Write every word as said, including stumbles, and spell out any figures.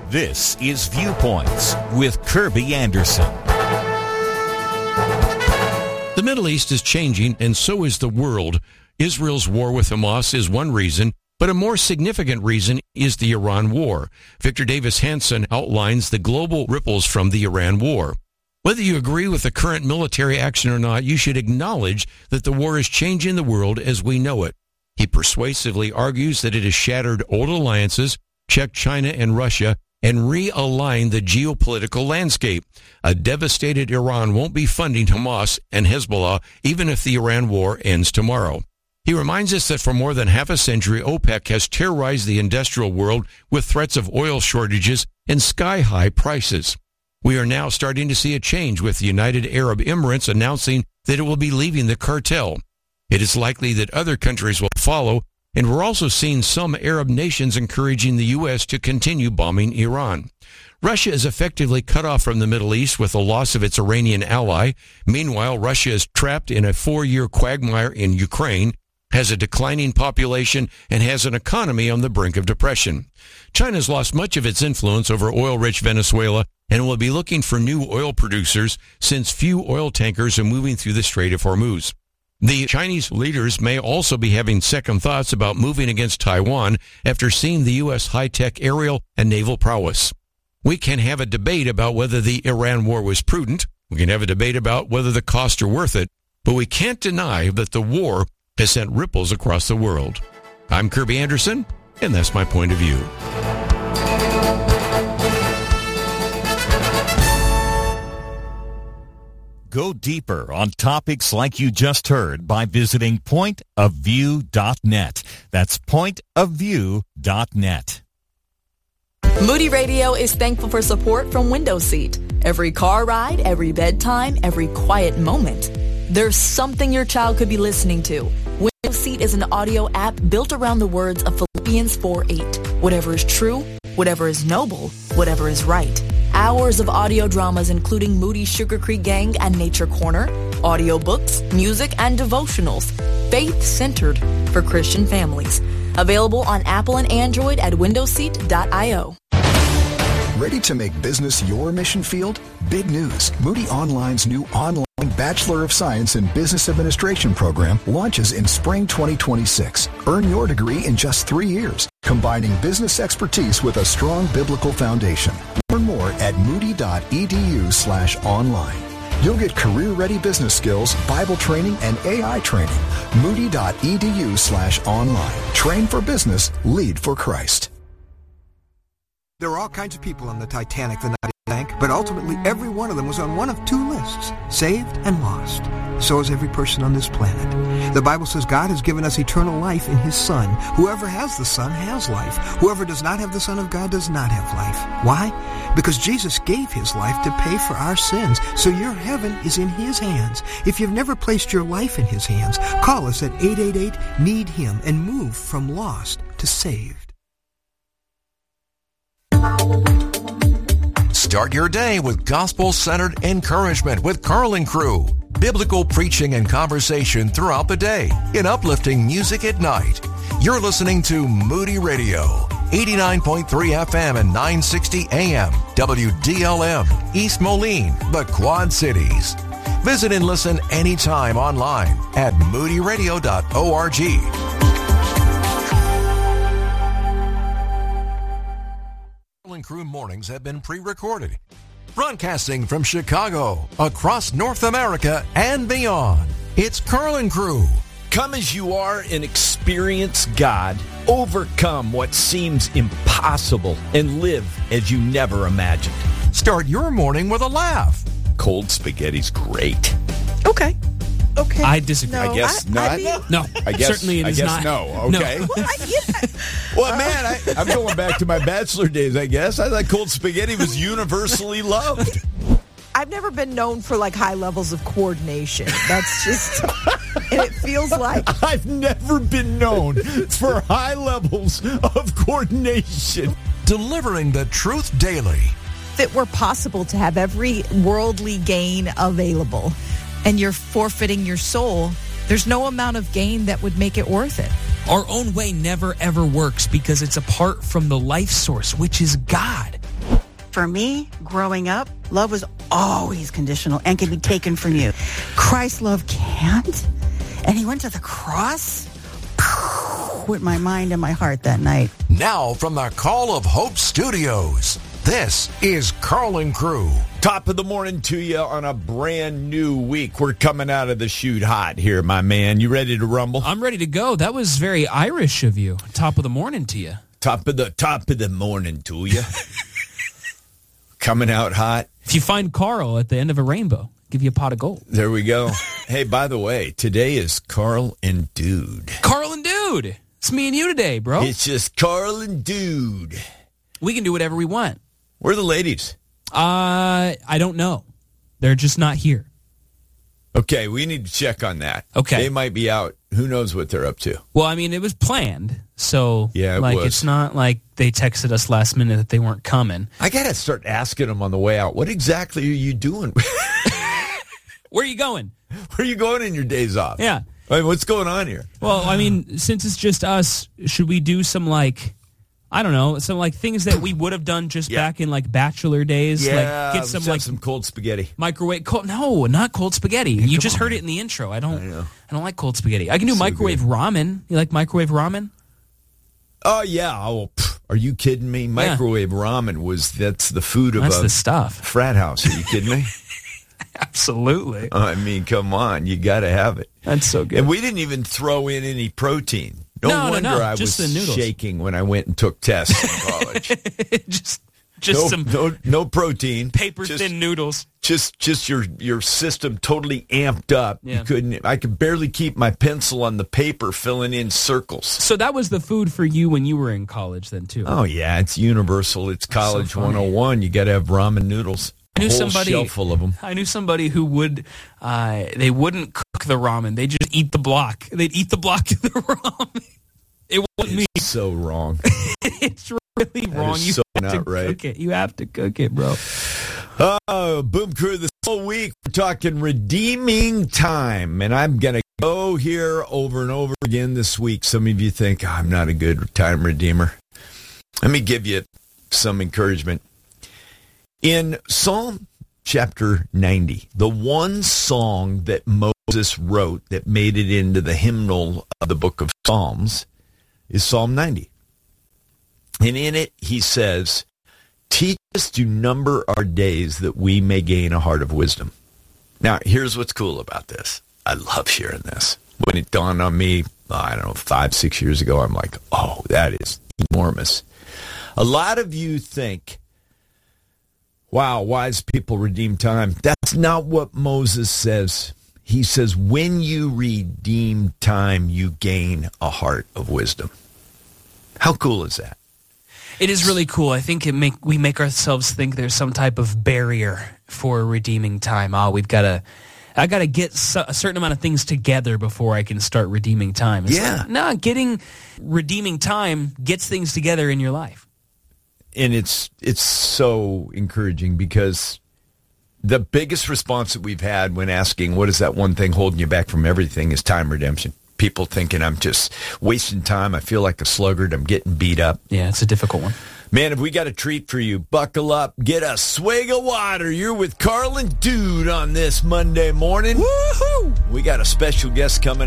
This is Viewpoints with Kirby Anderson. The Middle East is changing, and so is the world. Israel's war with Hamas is one reason, but a more significant reason is the Iran war. Victor Davis Hanson outlines the global ripples from the Iran war. Whether you agree with the current military action or not, you should acknowledge that the war is changing the world as we know it. He persuasively argues that it has shattered old alliances, checked China and Russia, and realigned the geopolitical landscape. A devastated Iran won't be funding Hamas and Hezbollah even if the Iran war ends tomorrow. He reminds us that for more than half a century, OPEC has terrorized the industrial world with threats of oil shortages and sky-high prices. We are now starting to see a change with the United Arab Emirates announcing that it will be leaving the cartel. It is likely that other countries will follow, and we're also seeing some Arab nations encouraging the U S to continue bombing Iran. Russia is effectively cut off from the Middle East with the loss of its Iranian ally. Meanwhile, Russia is trapped in a four-year quagmire in Ukraine, has a declining population, and has an economy on the brink of depression. China's lost much of its influence over oil-rich Venezuela and will be looking for new oil producers since few oil tankers are moving through the Strait of Hormuz. The Chinese leaders may also be having second thoughts about moving against Taiwan after seeing the U S high-tech aerial and naval prowess. We can have a debate about whether the Iran war was prudent. We can have a debate about whether the costs are worth it. But we can't deny that the war has sent ripples across the world. I'm Kirby Anderson, and that's my point of view. Go deeper on topics like you just heard by visiting point of view dot net. That's point of view dot net. Moody Radio is thankful for support from Window Seat. Every car ride, every bedtime, every quiet moment, there's something your child could be listening to. Window Seat is an audio app built around the words of Philippians four eight. Whatever is true, whatever is noble, whatever is right. Hours of audio dramas including Moody's Sugar Creek Gang and Nature Corner, audiobooks, music, and devotionals. Faith-centered for Christian families. Available on Apple and Android at window seat dot io. Ready to make business your mission field? Big news. Moody Online's new online Bachelor of Science in Business Administration program launches in spring twenty twenty-six. Earn your degree in just three years, combining business expertise with a strong biblical foundation. Learn more at moody dot e d u slash online. You'll get career-ready business skills, Bible training, and A I training. moody dot e d u slash online. Train for business, lead for Christ. There were all kinds of people on the Titanic the night it sank, but ultimately every one of them was on one of two lists, saved and lost. So is every person on this planet. The Bible says God has given us eternal life in His Son. Whoever has the Son has life. Whoever does not have the Son of God does not have life. Why? Because Jesus gave His life to pay for our sins, so your heaven is in His hands. If you've never placed your life in His hands, call us at eight eight eight, need him and move from lost to saved. Start your day with gospel-centered encouragement with Carl and Crew. Biblical preaching and conversation throughout the day in uplifting music at night. You're listening to Moody Radio, eighty-nine point three F M and nine sixty A M, W D L M, East Moline, the Quad Cities. Visit and listen anytime online at moody radio dot org. And Crew mornings have been pre-recorded. Broadcasting from Chicago, across North America, and beyond. It's Carl and Crew. Come as you are and experience God. Overcome what seems impossible and live as you never imagined. Start your morning with a laugh. Cold spaghetti's great. Okay. Okay. I disagree. No, I guess I, not. I mean, no, I guess, certainly it I is guess not. No. Okay. No. Well, I, yeah. Well, man, I, I'm going back to my bachelor days, I guess. I thought cold spaghetti was universally loved. I've never been known for like high levels of coordination. That's just, and it feels like I've never been known for high levels of coordination. Delivering the truth daily. if it were possible to have every worldly gain available and you're forfeiting your soul, there's no amount of gain that would make it worth it. Our own way never, ever works because it's apart from the life source, which is God. For me, growing up, love was always conditional and can be taken from you. Christ's love can't. And he went to the cross with my mind and my heart that night. Now from the Call of Hope Studios, this is Carlin Crew. Top of the morning to you on a brand new week. We're coming out of the chute hot here, my man. You ready to rumble? I'm ready to go. That was very Irish of you. Top of the morning to you. Top of the top of the morning to you. Coming out hot. If you find Carl at the end of a rainbow, give you a pot of gold. There we go. Hey, by the way, today is Carl and Dude. Carl and Dude. It's me and you today, bro. It's just Carl and Dude. We can do whatever we want. Where are the ladies? Uh, I don't know. They're just not here. Okay, we need to check on that. Okay. They might be out. Who knows what they're up to? Well, I mean, it was planned. So, yeah, it like, was. It's not like they texted us last minute that they weren't coming. I got to start asking them on the way out, what exactly are you doing? Where are you going? Where are you going in your days off? Yeah. I mean, what's going on here? Well, I mean, since it's just us, should we do some, like, I don't know, some, like, things that we would have done just yeah. back in, like, bachelor days? Yeah, like, get some, like, some cold spaghetti. Microwave, cold, no, not cold spaghetti. Yeah, you just on, heard man. it in the intro. I don't, I, know. I don't like cold spaghetti. I can do so microwave good. ramen. You like microwave ramen? Oh, yeah. Oh, pff, are you kidding me? Microwave yeah. ramen was, that's the food of that's a the stuff. frat house. Are you kidding me? Absolutely. I mean, come on. You got to have it. That's so good. And we didn't even throw in any protein. No, no wonder no, no. I just was the noodles. shaking when I went and took tests in college. just just no, some no, no protein. Paper just, thin noodles. Just just your your system totally amped up. Yeah. You couldn't I could barely keep my pencil on the paper filling in circles. So that was the food for you when you were in college then too. Oh yeah, it's universal. It's college so one oh one. You got to have ramen noodles. I knew a whole somebody shelf full of them. I knew somebody who would uh, they wouldn't cook the ramen. They just eat the block. They'd eat the block of the ramen. It wasn't me. It's so wrong. It's really that wrong. Is you so have not to right. cook it. You have to cook it, bro. Oh, Boom Crew, this whole week we're talking redeeming time, and I'm going to go here over and over again this week. Some of you think, oh, I'm not a good time redeemer. Let me give you some encouragement. In Psalm chapter ninety, the one song that Moses wrote that made it into the hymnal of the book of Psalms is Psalm ninety. And in it, he says, teach us to number our days that we may gain a heart of wisdom. Now, here's what's cool about this. I love sharing this. When it dawned on me, I don't know, five, six years ago, I'm like, oh, that is enormous. A lot of you think, wow, wise people redeem time. That's not what Moses says. He says, when you redeem time, you gain a heart of wisdom. How cool is that? It is really cool. I think it make we make ourselves think there's some type of barrier for redeeming time. Oh, we've got to, I got to get so, a certain amount of things together before I can start redeeming time. It's yeah. Like, no, getting, redeeming time gets things together in your life. And it's it's so encouraging because the biggest response that we've had when asking what is that one thing holding you back from everything is time redemption. People thinking I'm just wasting time. I feel like a sluggard. I'm getting beat up. Yeah, it's a difficult one. Man, have we got a treat for you? Buckle up. Get a swig of water. You're with Carl and Dude on this Monday morning. Woohoo! We got a special guest coming